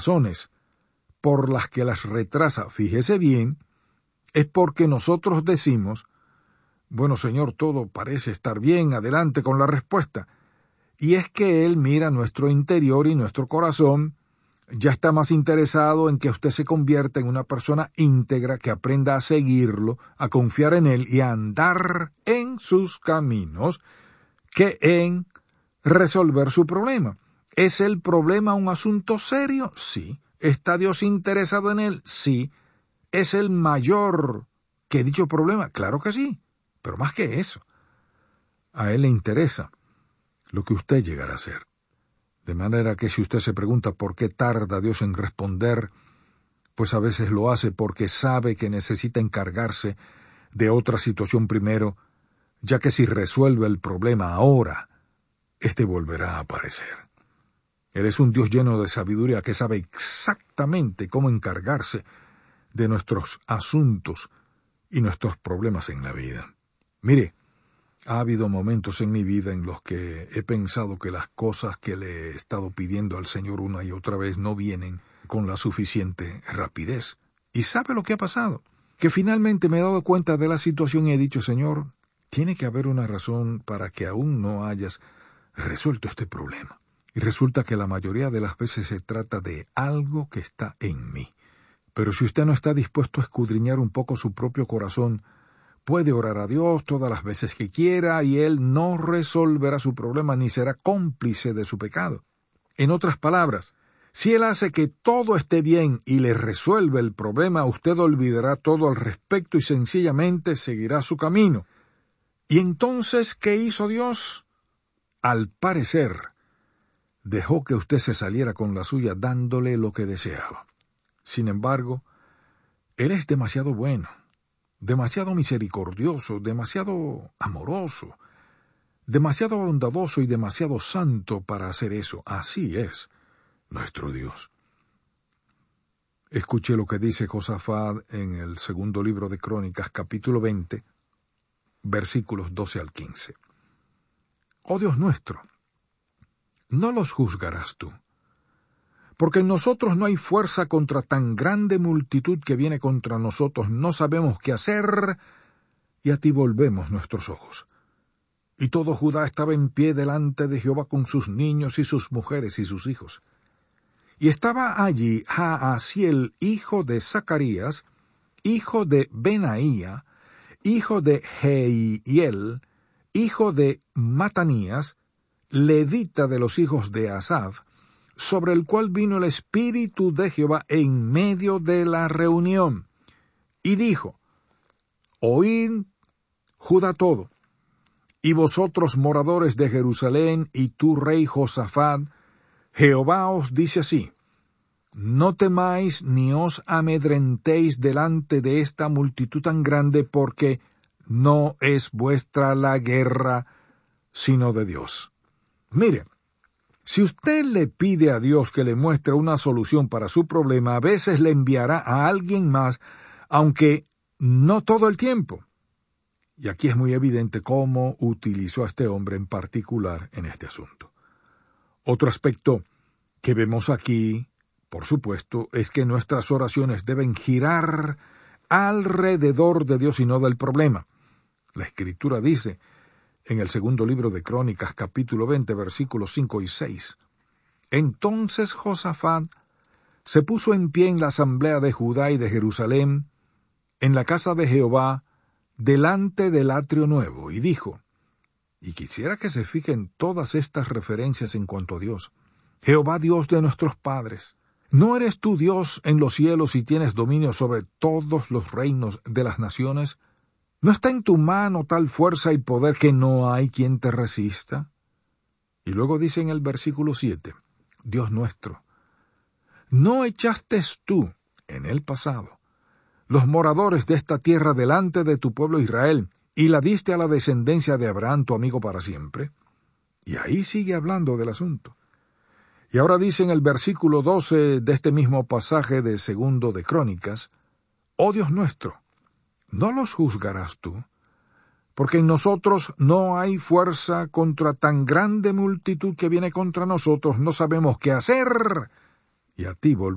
razones por las que las retrasa, fíjese bien, es porque nosotros decimos, bueno, Señor, todo parece estar bien, adelante con la respuesta. Y es que Él mira nuestro interior y nuestro corazón, ya está más interesado en que usted se convierta en una persona íntegra que aprenda a seguirlo, a confiar en Él y a andar en sus caminos, que en resolver su problema. ¿Es el problema un asunto serio? Sí. ¿Está Dios interesado en él? Sí. ¿Es el mayor que dicho problema? Claro que sí. Pero más que eso, a Él le interesa lo que usted llegará a ser. De manera que si usted se pregunta por qué tarda Dios en responder, pues a veces lo hace porque sabe que necesita encargarse de otra situación primero, ya que si resuelve el problema ahora, éste volverá a aparecer. Él es un Dios lleno de sabiduría que sabe exactamente cómo encargarse de nuestros asuntos y nuestros problemas en la vida. Mire, ha habido momentos en mi vida en los que he pensado que las cosas que le he estado pidiendo al Señor una y otra vez no vienen con la suficiente rapidez. ¿Y sabe lo que ha pasado? Que finalmente me he dado cuenta de la situación y he dicho, Señor, tiene que haber una razón para que aún no hayas resuelto este problema. Y resulta que la mayoría de las veces se trata de algo que está en mí. Pero si usted no está dispuesto a escudriñar un poco su propio corazón, puede orar a Dios todas las veces que quiera y Él no resolverá su problema ni será cómplice de su pecado. En otras palabras, si Él hace que todo esté bien y le resuelve el problema, usted olvidará todo al respecto y sencillamente seguirá su camino. ¿Y entonces qué hizo Dios? Al parecer, dejó que usted se saliera con la suya dándole lo que deseaba. Sin embargo, Él es demasiado bueno, demasiado misericordioso, demasiado amoroso, demasiado bondadoso y demasiado santo para hacer eso. Así es nuestro Dios. Escuche lo que dice Josafat en el segundo libro de Crónicas, capítulo 20, versículos 12 al 15. Oh Dios nuestro, no los juzgarás tú, porque en nosotros no hay fuerza contra tan grande multitud que viene contra nosotros, no sabemos qué hacer, y a ti volvemos nuestros ojos. Y todo Judá estaba en pie delante de Jehová con sus niños y sus mujeres y sus hijos. Y estaba allí Jaasiel, hijo de Zacarías, hijo de Benaía, hijo de Jehiel, hijo de Matanías, levita de los hijos de Asaf, sobre el cual vino el Espíritu de Jehová en medio de la reunión. Y dijo, oíd, Judá todo, y vosotros moradores de Jerusalén, y tú rey Josafat, Jehová os dice así, no temáis ni os amedrentéis delante de esta multitud tan grande, porque no es vuestra la guerra, sino de Dios. Mire, si usted le pide a Dios que le muestre una solución para su problema, a veces le enviará a alguien más, aunque no todo el tiempo. Y aquí es muy evidente cómo utilizó a este hombre en particular en este asunto. Otro aspecto que vemos aquí, por supuesto, es que nuestras oraciones deben girar alrededor de Dios y no del problema. La Escritura dice, en el segundo libro de Crónicas, capítulo 20, versículos 5 y 6, entonces Josafat se puso en pie en la asamblea de Judá y de Jerusalén, en la casa de Jehová, delante del atrio nuevo, y dijo, y quisiera que se fijen todas estas referencias en cuanto a Dios, Jehová Dios de nuestros padres, ¿no eres tú Dios en los cielos y tienes dominio sobre todos los reinos de las naciones? ¿No está en tu mano tal fuerza y poder que no hay quien te resista? Y luego dice en el versículo 7, Dios nuestro, ¿no echaste tú en el pasado los moradores de esta tierra delante de tu pueblo Israel, y la diste a la descendencia de Abraham, tu amigo para siempre? Y ahí sigue hablando del asunto. Y ahora dice en el versículo 12 de este mismo pasaje de segundo de Crónicas, oh Dios nuestro, ¿no los juzgarás tú? Porque en nosotros no hay fuerza contra tan grande multitud que viene contra nosotros, no sabemos qué hacer, y a ti volvemos.